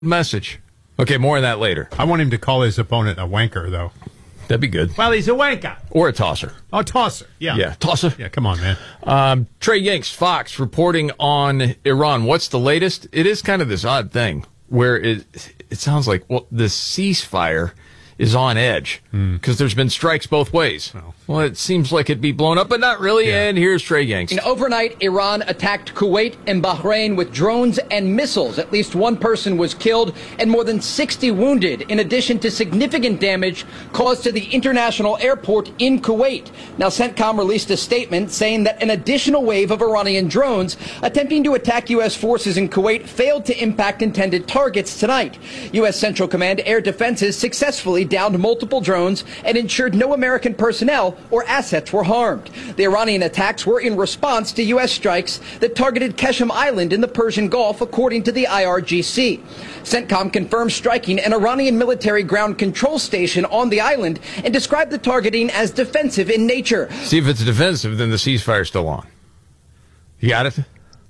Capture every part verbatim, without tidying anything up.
message. Okay, more on that later. I want him to call his opponent a wanker, though. That'd be good. Well, he's a wanker. Or a tosser. Oh, tosser. Yeah. Yeah, tosser. Yeah, come on, man. Um, Trey Yanks, Fox, reporting on Iran. What's the latest? It is kind of this odd thing where it it sounds like, well, the ceasefire is on edge because mm. there's been strikes both ways. Oh. Well, it seems like it'd be blown up, but not really. Yeah. And here's Trey Yanks. And overnight, Iran attacked Kuwait and Bahrain with drones and missiles. At least one person was killed and more than sixty wounded, in addition to significant damage caused to the international airport in Kuwait. Now, CENTCOM released a statement saying that an additional wave of Iranian drones attempting to attack U S forces in Kuwait failed to impact intended targets tonight. U S Central Command Air Defenses successfully downed multiple drones and ensured no American personnel or assets were harmed. The Iranian attacks were in response to U S strikes that targeted Keshem Island in the Persian Gulf, according to the I R G C. CENTCOM confirmed striking an Iranian military ground control station on the island and described the targeting as defensive in nature. See, if it's defensive, then the ceasefire's still on. You got it?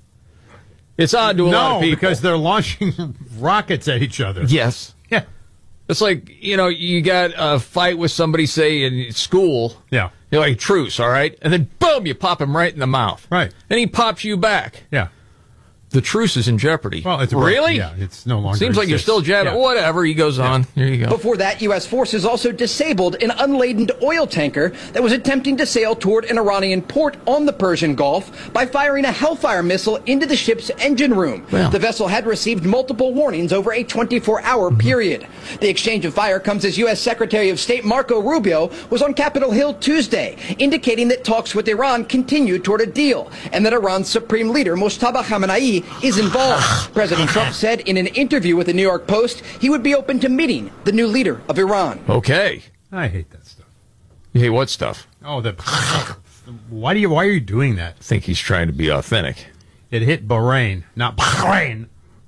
It's odd to a no, lot of people. because they're launching rockets at each other. Yes. Yeah. It's like, you know, you got a fight with somebody, say, in school. Yeah. You're like, truce, all right? And then, boom, you pop him right in the mouth. Right. And he pops you back. Yeah. The truce is in jeopardy. Well, it's really? Yeah, it's no longer. Seems like exists. you're still jabbing. Yeah. Whatever. He goes on. Yeah. Here you go. Before that, U S forces also disabled an unladen oil tanker that was attempting to sail toward an Iranian port on the Persian Gulf by firing a Hellfire missile into the ship's engine room. Well. The vessel had received multiple warnings over a twenty-four hour mm-hmm. period. The exchange of fire comes as U S Secretary of State Marco Rubio was on Capitol Hill Tuesday, indicating that talks with Iran continue toward a deal and that Iran's supreme leader, Mojtaba Khamenei, is involved. President Trump said in an interview with the New York Post he would be open to meeting the new leader of Iran. Okay. I hate that stuff. You hate what stuff? Oh, the. Why do you? Why are you doing that? I think he's trying to be authentic. It hit Bahrain, not Bahrain.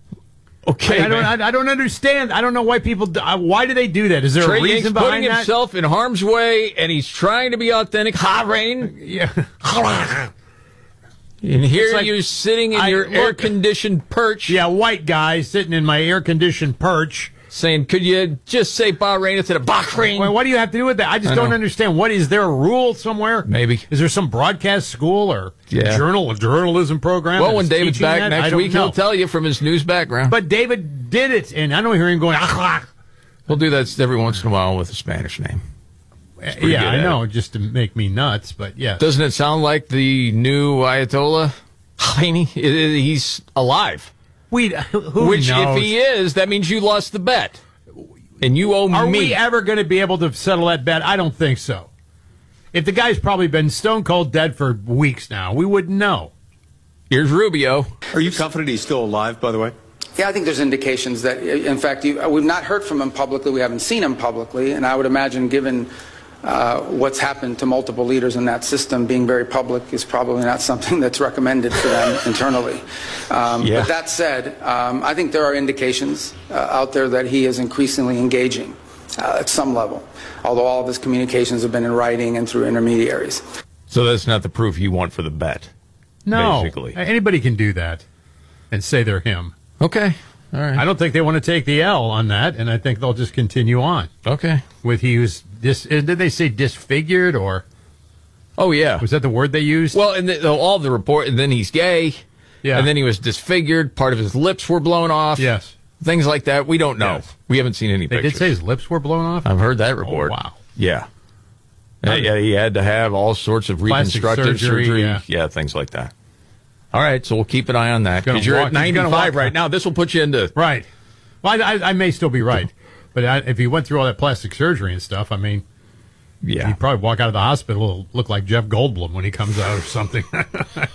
Okay, I, I don't. I, I don't understand. I don't know why people. Do, uh, why do they do that? Is there Trey a reason Yanks behind putting that? himself in harm's way, and he's trying to be authentic. Bahrain. Yeah. And here like, you're sitting in I, your look, air-conditioned perch. Yeah, white guy sitting in my air-conditioned perch. Saying, could you just say Bahrain instead of Bahrain? Well, what do you have to do with that? I just I don't know. understand. What is there a rule somewhere? Maybe. Is there some broadcast school or yeah. journal, a journalism program? Well, when David's back that? next week, know. he'll tell you from his news background. But David did it, and I don't hear him going, ah, ah. He'll do that every once in a while with a Spanish name. Yeah, I know, it. just to make me nuts, but yeah. Doesn't it sound like the new Ayatollah? Khomeini? He's alive. We, who Which, knows? if he is, that means you lost the bet. And you owe Are me. Are we ever going to be able to settle that bet? I don't think so. If the guy's probably been stone cold dead for weeks now, we wouldn't know. Here's Rubio. Are you confident he's still alive, by the way? Yeah, I think there's indications that, in fact, you, we've not heard from him publicly. We haven't seen him publicly. And I would imagine, given uh, what's happened to multiple leaders in that system, being very public is probably not something that's recommended for them internally. Um, yeah. But that said, um, I think there are indications uh, out there that he is increasingly engaging uh, at some level, although all of his communications have been in writing and through intermediaries. So that's not the proof you want for the bet? No. Basically. Anybody can do that and say they're him. Okay. All right. I don't think they want to take the L on that, and I think they'll just continue on. Okay. With he was dis, did they say disfigured or? Oh yeah. Was that the word they used? Well, and the, all the report, and then he's gay. Yeah. And then he was disfigured. Part of his lips were blown off. Yes. Things like that. We don't know. Yes. We haven't seen any they pictures. They did say his lips were blown off? I've heard that report. Oh, wow. Yeah. Yeah, yeah, he had to have all sorts of reconstructive surgery. surgery. Yeah. yeah, things like that. All right, so we'll keep an eye on that. Because you're walk, at ninety-five right now. This will put you into... Right. Well, I, I, I may still be right. But I, if he went through all that plastic surgery and stuff, I mean, yeah, he'd probably walk out of the hospital and look like Jeff Goldblum when he comes out or something. What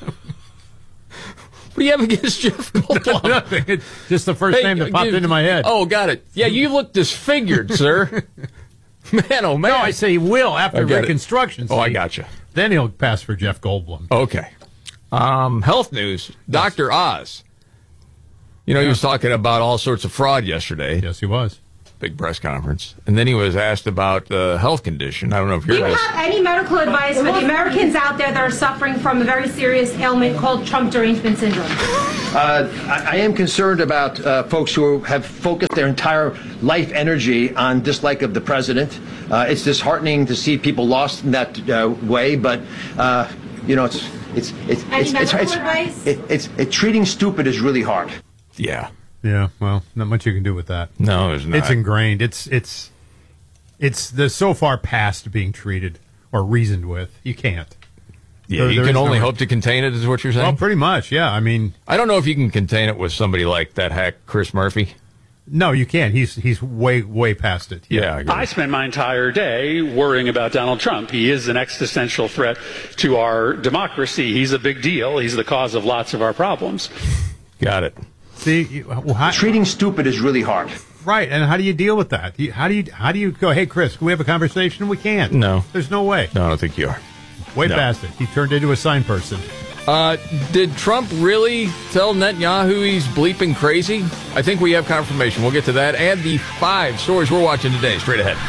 do you have against Jeff Goldblum? Nothing. It's just the first hey, name that popped dude, into my head. Oh, got it. Yeah, you look disfigured, sir. Man, oh, man. No, I say he will after reconstruction. Oh, I got you. Then he'll pass for Jeff Goldblum. Okay. Um, health news. Yes. Doctor Oz. You know, yeah. he was talking about all sorts of fraud yesterday. Yes, he was. Big press conference. And then he was asked about the uh, health condition. I don't know if you're... Do you have any medical advice for the Americans out there that are suffering from a very serious ailment called Trump derangement syndrome? Uh, I, I am concerned about uh, folks who have focused their entire life energy on dislike of the president. Uh, it's disheartening to see people lost in that uh, way, but uh, you know, it's it's it's it's it's, it's, it's, it, it's it, treating stupid is really hard. Yeah. Yeah. Well, not much you can do with that. No, there's not. It's ingrained. It's it's it's the so far past being treated or reasoned with. You can't. Yeah, There- you there can is no only way. hope to contain it, is what you're saying? Well, pretty much. Yeah. I mean, I don't know if you can contain it with somebody like that hack Chris Murphy. no, you can't. He's he's way way past it. Yeah, I agree. I spend my entire day worrying about Donald Trump. He is an existential threat to our democracy. He's a big deal. He's the cause of lots of our problems. Got it. See, you- well, how, Treating stupid is really hard. right? And how do you deal with that? You- How do you how do you go? Hey, Chris, can we have a conversation? We can't. No. There's no way. No, I don't think you are. Way No. past it. He turned into a sign person. Uh, did Trump really tell Netanyahu he's bleeping crazy? I think we have confirmation. We'll get to that and the five stories we're watching today. Straight ahead.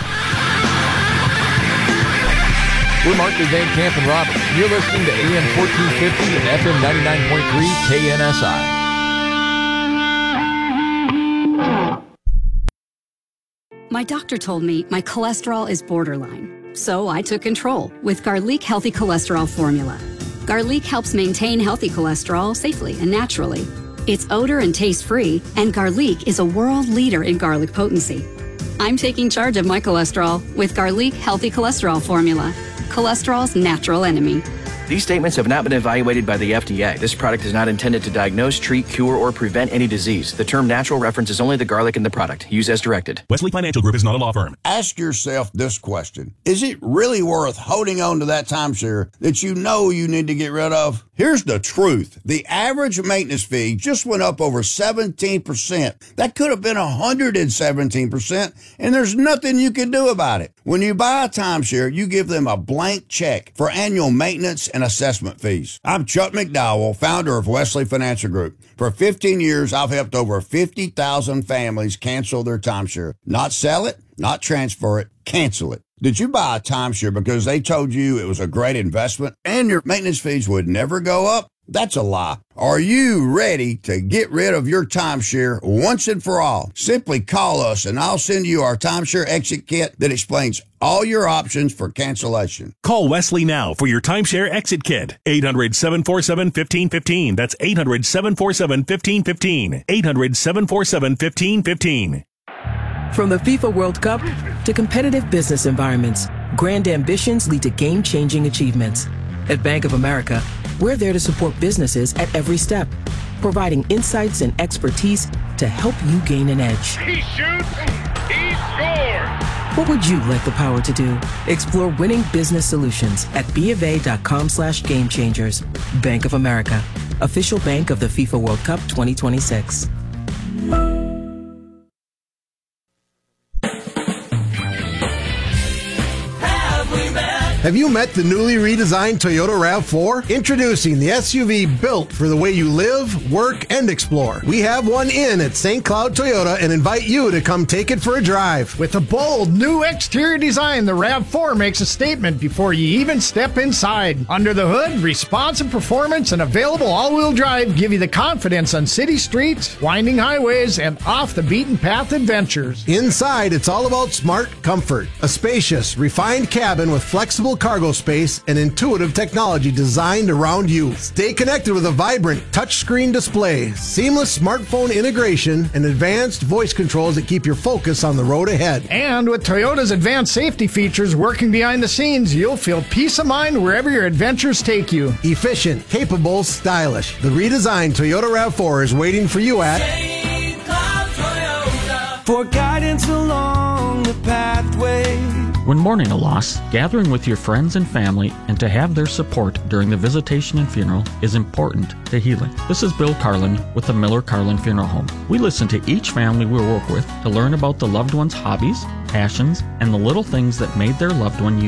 We're Mark Van Camp and Robert. You're listening to A M fourteen fifty and F M ninety-nine point three K N S I. My doctor told me my cholesterol is borderline. So I took control with Garlic Healthy Cholesterol Formula. Garlic helps maintain healthy cholesterol safely and naturally. It's odor and taste free, and Garlic is a world leader in garlic potency. I'm taking charge of my cholesterol with Garlic Healthy Cholesterol Formula, cholesterol's natural enemy. These statements have not been evaluated by the F D A. This product is not intended to diagnose, treat, cure, or prevent any disease. The term natural references only the garlic in the product. Use as directed. Wesley Financial Group is not a law firm. Ask yourself this question. Is it really worth holding on to that timeshare that you know you need to get rid of? Here's the truth. The average maintenance fee just went up over seventeen percent. That could have been one hundred seventeen percent, and there's nothing you can do about it. When you buy a timeshare, you give them a blank check for annual maintenance and assessment fees. I'm Chuck McDowell, founder of Wesley Financial Group. For fifteen years, I've helped over fifty thousand families cancel their timeshare. Not sell it, not transfer it, cancel it. Did you buy a timeshare because they told you it was a great investment and your maintenance fees would never go up? That's a lie. Are you ready to get rid of your timeshare once and for all? Simply call us and I'll send you our timeshare exit kit that explains all your options for cancellation. Call Wesley now for your timeshare exit kit. eight hundred, seven four seven, one five one five. That's eight hundred, seven four seven, one five one five. eight hundred, seven four seven, one five one five. From the FIFA World Cup to competitive business environments, grand ambitions lead to game-changing achievements. At Bank of America, we're there to support businesses at every step, providing insights and expertise to help you gain an edge. He shoots, he scores! What would you like the power to do? Explore winning business solutions at BofA.com slash game changers. Bank of America, official bank of the FIFA World Cup twenty twenty-six. Have you met the newly redesigned Toyota RAV four? Introducing the S U V built for the way you live, work, and explore. We have one in at Saint Cloud Toyota and invite you to come take it for a drive. With a bold new exterior design, the RAV four makes a statement before you even step inside. Under the hood, responsive performance and available all-wheel drive give you the confidence on city streets, winding highways, and off-the-beaten-path adventures. Inside, it's all about smart comfort. A spacious, refined cabin with flexible cargo space and intuitive technology designed around you. Stay connected with a vibrant touchscreen display, seamless smartphone integration, and advanced voice controls that keep your focus on the road ahead. And with Toyota's advanced safety features working behind the scenes, you'll feel peace of mind wherever your adventures take you. Efficient, capable, stylish. The redesigned Toyota RAV four is waiting for you at Saint Cloud Toyota for guidance along the pathway. When mourning a loss, gathering with your friends and family and to have their support during the visitation and funeral is important to healing. This is Bill Carlin with the Miller Carlin Funeral Home. We listen to each family we work with to learn about the loved one's hobbies, passions, and the little things that made their loved one unique.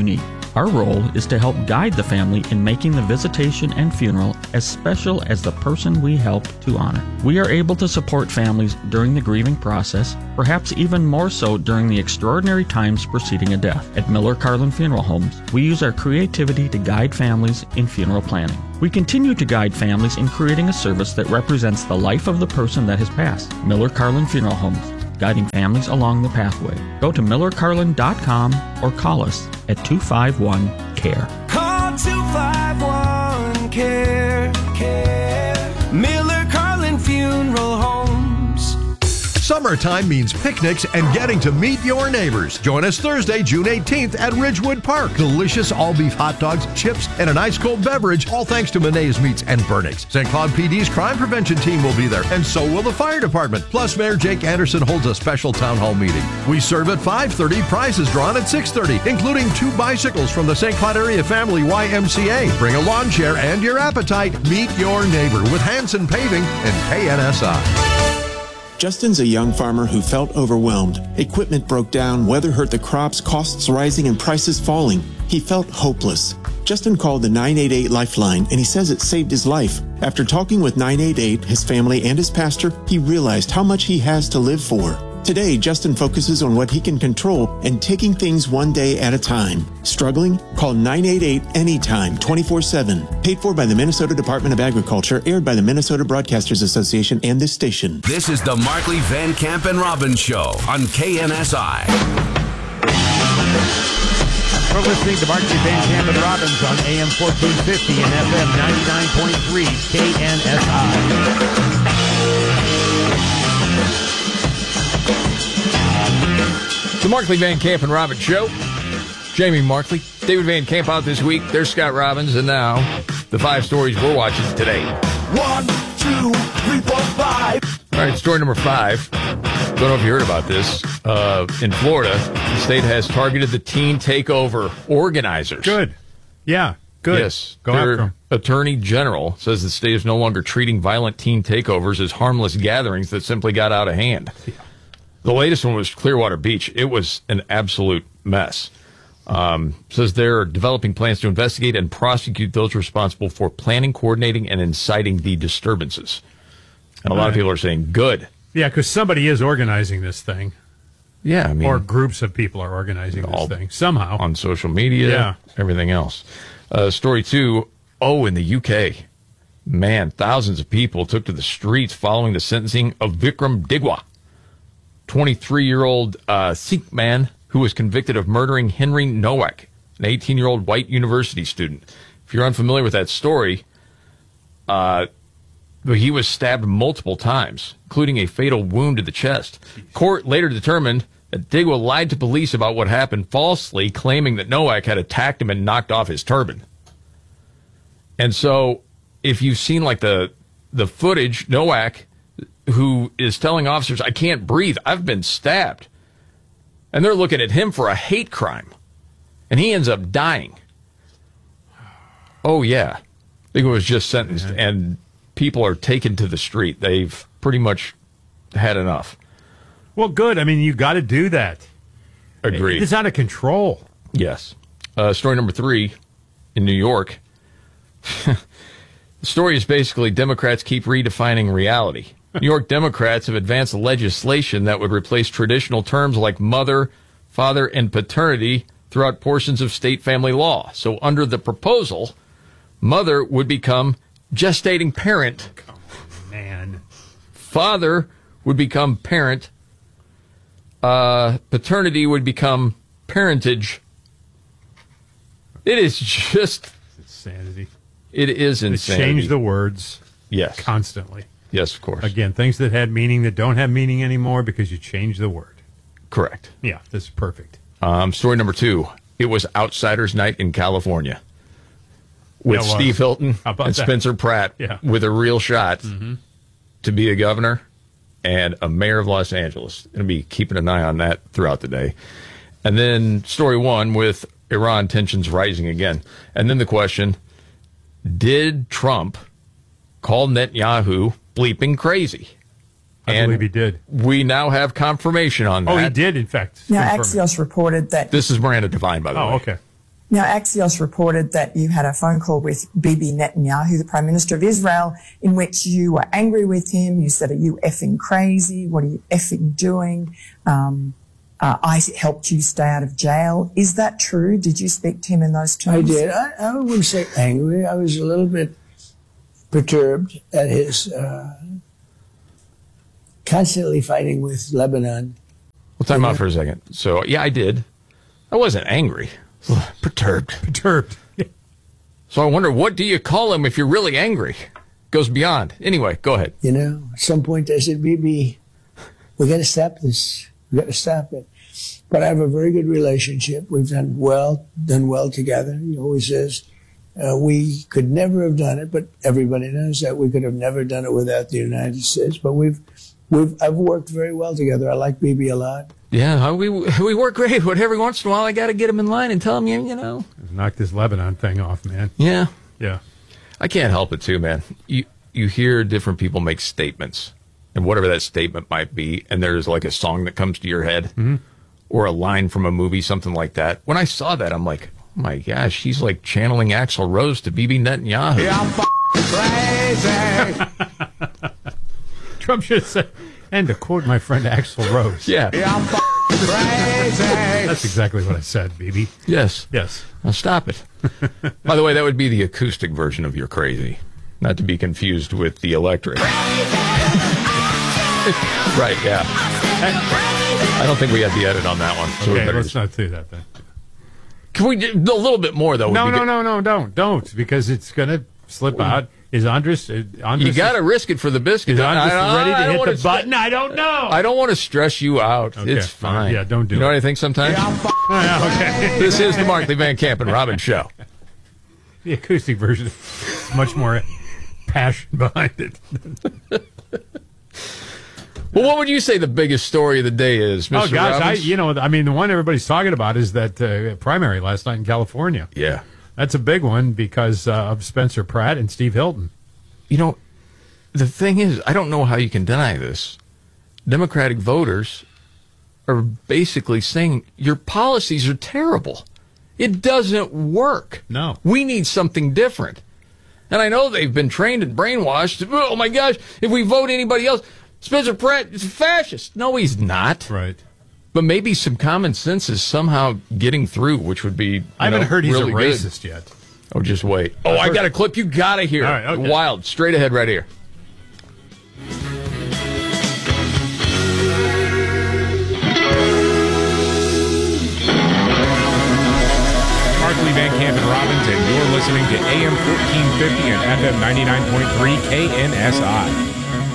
Our role is to help guide the family in making the visitation and funeral as special as the person we help to honor. We are able to support families during the grieving process, perhaps even more so during the extraordinary times preceding a death. At Miller Carlin Funeral Homes, we use our creativity to guide families in funeral planning. We continue to guide families in creating a service that represents the life of the person that has passed. Miller Carlin Funeral Homes, guiding families along the pathway. Go to miller carlin dot com or call us at two five one C A R E. Call two five one C A R E. Care. Miller Carlin Funeral Homes. Summertime means picnics and getting to meet your neighbors. Join us Thursday, June eighteenth at Ridgewood Park. Delicious all-beef hot dogs, chips, and an ice-cold beverage, all thanks to Monet's Meats and Burnix. Saint Cloud P D's crime prevention team will be there, and so will the fire department. Plus, Mayor Jake Anderson holds a special town hall meeting. We serve at five thirty, prizes drawn at six thirty, including two bicycles from the Saint Cloud Area Family Y M C A. Bring a lawn chair and your appetite. Meet your neighbor with Hanson Paving and K N S I. Justin's a young farmer who felt overwhelmed. Equipment broke down, weather hurt the crops, costs rising, and prices falling. He felt hopeless. Justin called the nine eight eight Lifeline, and he says it saved his life. After talking with nine eight eight, his family, and his pastor, he realized how much he has to live for. Today, Justin focuses on what he can control and taking things one day at a time. Struggling? Call nine eight eight anytime, twenty-four seven. Paid for by the Minnesota Department of Agriculture, aired by the Minnesota Broadcasters Association and this station. This is the Markley, Van Camp, and Robbins Show on K N S I. We're listening to Markley, Van Camp, and Robbins on A M fourteen fifty and F M ninety-nine point three K N S I. The Markley, Van Camp, and Robbins Show. Jamie Markley, David Van Camp out this week. There's Scott Robbins, and now the five stories we're watching today. One, two, three, four, five. All right, story number five. Don't know if you heard about this. Uh, in Florida, the state has targeted the teen takeover organizers. Good. Yeah, good. Yes. Go Their after 'em. Attorney General says the state is no longer treating violent teen takeovers as harmless gatherings that simply got out of hand. Yeah. The latest one was Clearwater Beach. It was an absolute mess. Um, says they're developing plans to investigate and prosecute those responsible for planning, coordinating, and inciting the disturbances. And a lot Right. of people are saying, good. Yeah, because somebody is organizing this thing. Yeah, I mean, or groups of people are organizing this thing somehow on social media, Yeah. everything else. Uh, story two, oh, in the U K, man, thousands of people took to the streets following the sentencing of Vikram Digwa, twenty-three-year-old uh, Sikh man who was convicted of murdering Henry Nowak, an eighteen-year-old white university student. If you're unfamiliar with that story, uh, he was stabbed multiple times, including a fatal wound to the chest. Court later determined that Digwa lied to police about what happened, falsely claiming that Nowak had attacked him and knocked off his turban. And so, if you've seen like the the footage, Nowak, who is telling officers, I can't breathe, I've been stabbed. And they're looking at him for a hate crime. And he ends up dying. Oh, yeah. Digwa was just sentenced, yeah. And people are taken to the street. They've pretty much had enough. Well, good. I mean, you got to do that. Agreed. It's out of control. Yes. Uh, story number three, in New York. The story is basically Democrats keep redefining reality. New York Democrats have advanced legislation that would replace traditional terms like mother, father, and paternity throughout portions of state family law. So under the proposal, mother would become gestating parent. Come on, man. Father would become parent. Uh, paternity would become parentage. It is just insanity. It is insanity. They change the words. Yes. Constantly. Yes, of course. Again, things that had meaning that don't have meaning anymore because you changed the word. Correct. Yeah, this is perfect. Um, story number two. It was Outsiders Night in California with Yeah, Steve Hilton How about and that? Spencer Pratt Yeah. with a real shot Mhm. to be a governor and a mayor of Los Angeles. Going to be keeping an eye on that throughout the day. And then story one with Iran tensions rising again. And then the question, did Trump call Netanyahu bleeping crazy? I and believe he did. We now have confirmation on that. Oh, he did, in fact. Now, confirm it. Axios reported that This is Miranda Devine, by the Oh, way. okay. Now, Axios reported that you had a phone call with Bibi Netanyahu, the Prime Minister of Israel, in which you were angry with him. You said, are you effing crazy? What are you effing doing? Um, uh, I helped you stay out of jail. Is that true? Did you speak to him in those terms? I did. I, I wouldn't say angry. I was a little bit perturbed at his uh, constantly fighting with Lebanon. Well, time out for a second. So, yeah, I did. I wasn't angry. Perturbed. Perturbed. So I wonder, what do you call him if you're really angry? Goes beyond. Anyway, go ahead. You know, at some point I said, Bibi, we got to stop this. We got to stop it. But I have a very good relationship. We've done well, done well together. He always says, uh, we could never have done it, but everybody knows that we could have never done it without the United States. But we've, we've, I've worked very well together. I like Bibi a lot. Yeah, we we work great, but every once in a while I got to get him in line and tell him, you, you know. Knock this Lebanon thing off, man. Yeah. Yeah. I can't help it, too, man. You you hear different people make statements, and whatever that statement might be, and there's like a song that comes to your head, mm-hmm. or a line from a movie, something like that. When I saw that, I'm like, oh my gosh, she's like channeling Axl Rose to Bibi Netanyahu. Yeah, I'm f- crazy. Trump should have said, and to quote my friend Axl Rose. Yeah. Yeah, I'm f- crazy. That's exactly what I said, Bibi. Yes. Yes. Now stop it. By the way, that would be the acoustic version of You're Crazy. Not to be confused with the electric. Right, yeah. I don't think we had the edit on that one. So Okay, we better let's just, not do that then. Can we do a little bit more, though? would No, be no, good. no, no, don't. Don't, because it's going to slip out. Is Andres... Uh, Andres You got to risk it for the biscuit. Is Andres I- I- ready to I don't hit wanna the st- button? I don't know. I don't want to stress you out. Okay, It's fine. yeah, don't do You know it. what I think sometimes? Yeah, I'm f- yeah, okay. This is the Markley Van Camp and Robbins Show. The acoustic version is much more passion behind it. Well, what would you say the biggest story of the day is, Mister Oh, gosh, I, Robbins? you know, I mean, the one everybody's talking about is that uh, primary last night in California. Yeah. That's a big one because uh, of Spencer Pratt and Steve Hilton. You know, the thing is, I don't know how you can deny this. Democratic voters are basically saying your policies are terrible. It doesn't work. No. We need something different. And I know they've been trained and brainwashed. Oh, my gosh, if we vote anybody else, Spencer Pratt is a fascist. No, he's not. Right. But maybe some common sense is somehow getting through, which would be you I haven't know, heard he's really a good. racist yet. Oh, just wait. Oh, I got a clip you got to hear. All right, okay. Wild. Straight ahead right here. Markley, Van Camp, and Robbins, and you're listening to A M fourteen fifty and F M ninety-nine point three K N S I.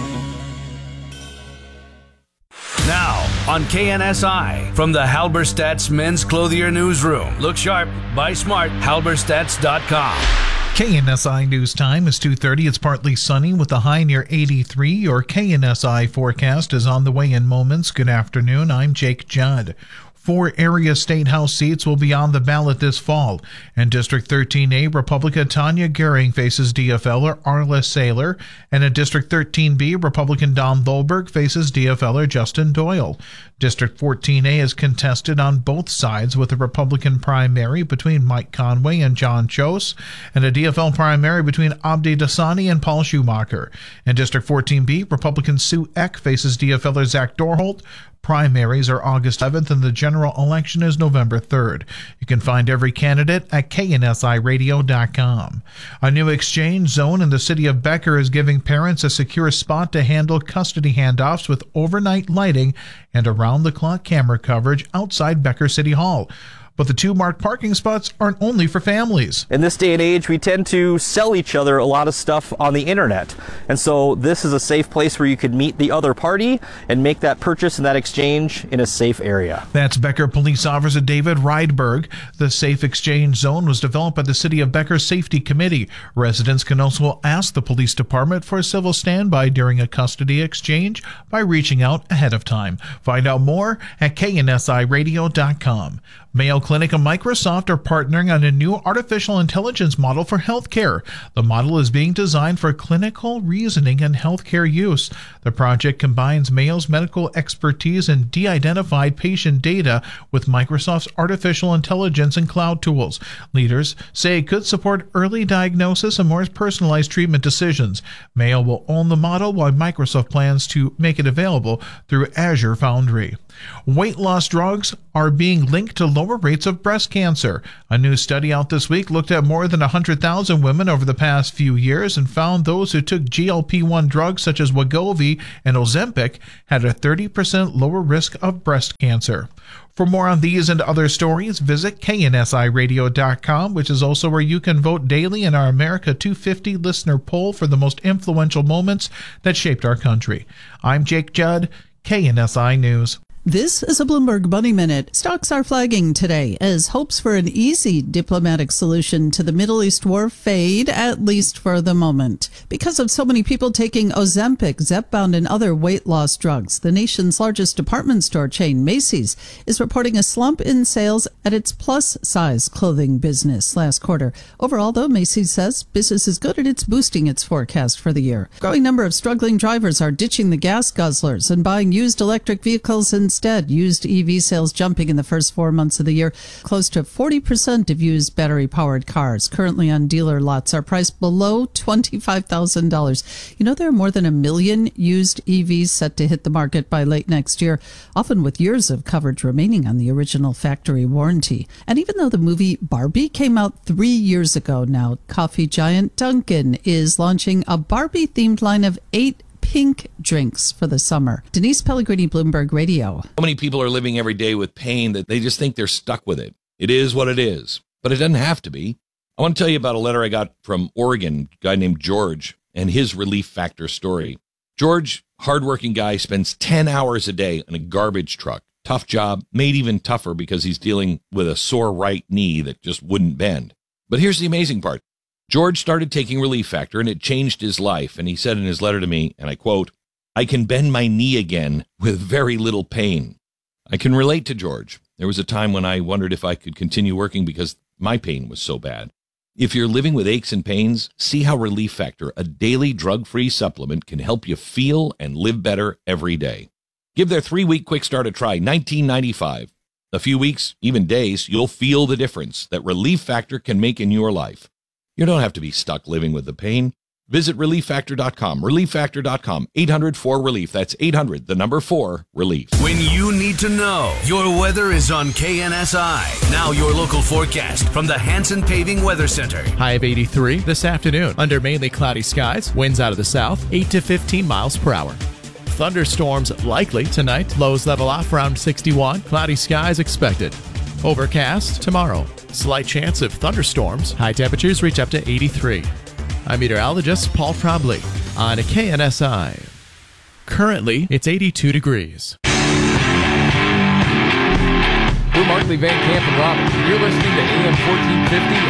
Now, on K N S I, from the Halberstadt's Men's Clothier Newsroom. Look sharp, buy smart, halberstadts dot com. K N S I News Time is two thirty. It's partly sunny with a high near eighty-three. Your K N S I forecast is on the way in moments. Good afternoon. I'm Jake Judd. Four area state house seats will be on the ballot this fall. In District thirteen A, Republican Tanya Gehring faces D F L er Arla Saylor. And in District thirteen B, Republican Don Tholberg faces D F L er Justin Doyle. District fourteen A is contested on both sides with a Republican primary between Mike Conway and John Chose and a D F L primary between Abdi Dasani and Paul Schumacher. In District fourteen B, Republican Sue Eck faces D F L er Zach Dorholt. Primaries are August seventh and the general election is November third. You can find every candidate at K N S I radio dot com. A new exchange zone in the city of Becker is giving parents a secure spot to handle custody handoffs with overnight lighting and around-the-clock camera coverage outside Becker City Hall. But the two marked parking spots aren't only for families. In this day and age, we tend to sell each other a lot of stuff on the internet. And so this is a safe place where you could meet the other party and make that purchase and that exchange in a safe area. That's Becker Police Officer David Rydberg. The Safe Exchange Zone was developed by the City of Becker Safety Committee. Residents can also ask the police department for a civil standby during a custody exchange by reaching out ahead of time. Find out more at K N S I radio dot com. Mayo Clinic and Microsoft are partnering on a new artificial intelligence model for healthcare. The model is being designed for clinical reasoning and healthcare use. The project combines Mayo's medical expertise and de-identified patient data with Microsoft's artificial intelligence and cloud tools. Leaders say it could support early diagnosis and more personalized treatment decisions. Mayo will own the model, while Microsoft plans to make it available through Azure Foundry. Weight loss drugs are being linked to lower rates of breast cancer. A new study out this week looked at more than one hundred thousand women over the past few years and found those who took G L P one drugs such as Wegovy and Ozempic had a thirty percent lower risk of breast cancer. For more on these and other stories, visit K N S I radio dot com, which is also where you can vote daily in our America two fifty listener poll for the most influential moments that shaped our country. I'm Jake Judd, K N S I News. This is a Bloomberg Money Minute. Stocks are flagging today as hopes for an easy diplomatic solution to the Middle East war fade, at least for the moment. Because of so many people taking Ozempic, Zepbound, and other weight loss drugs, the nation's largest department store chain, Macy's, is reporting a slump in sales at its plus-size clothing business last quarter. Overall, though, Macy's says business is good and it's boosting its forecast for the year. A growing number of struggling drivers are ditching the gas guzzlers and buying used electric vehicles instead. Used E V sales jumping in the first four months of the year. Close to forty percent of used battery-powered cars currently on dealer lots are priced below twenty-five thousand dollars. You know, there are more than a million used E Vs set to hit the market by late next year, often with years of coverage remaining on the original factory warranty. And even though the movie Barbie came out three years ago now, coffee giant Dunkin' is launching a Barbie-themed line of eight pink drinks for the summer. Denise Pellegrini, Bloomberg Radio. So many people are living every day with pain that they just think they're stuck with it. It is what it is, but it doesn't have to be. I want to tell you about a letter I got from Oregon, a guy named George, and his Relief Factor story. George, hardworking guy, spends ten hours a day in a garbage truck. Tough job, made even tougher because he's dealing with a sore right knee that just wouldn't bend. But here's the amazing part. George started taking Relief Factor, and it changed his life. And he said in his letter to me, and I quote, "I can bend my knee again with very little pain." I can relate to George. There was a time when I wondered if I could continue working because my pain was so bad. If you're living with aches and pains, see how Relief Factor, a daily drug-free supplement, can help you feel and live better every day. Give their three-week quick start a try, nineteen ninety-five. A few weeks, even days, you'll feel the difference that Relief Factor can make in your life. You don't have to be stuck living with the pain. Visit relief factor dot com, relief factor dot com, eight hundred four relief. That's eight hundred, the number four, relief. When you need to know, your weather is on K N S I. Now your local forecast from the Hanson Paving Weather Center. High of eighty-three this afternoon. Under mainly cloudy skies, winds out of the south, eight to fifteen miles per hour. Thunderstorms likely tonight. Lows level off around sixty-one. Cloudy skies expected. Overcast tomorrow. Slight chance of thunderstorms. High temperatures reach up to eighty-three. I'm meteorologist Paul Trombley on K N S I. Currently, it's eighty-two degrees. We're Markley, Van Camp, and Robbins. You're listening to A M fourteen fifty